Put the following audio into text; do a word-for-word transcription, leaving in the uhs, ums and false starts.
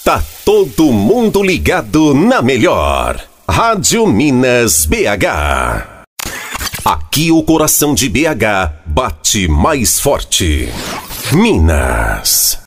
Tá todo mundo ligado na melhor. Rádio Minas B H. Aqui o coração de B H bate mais forte. Minas.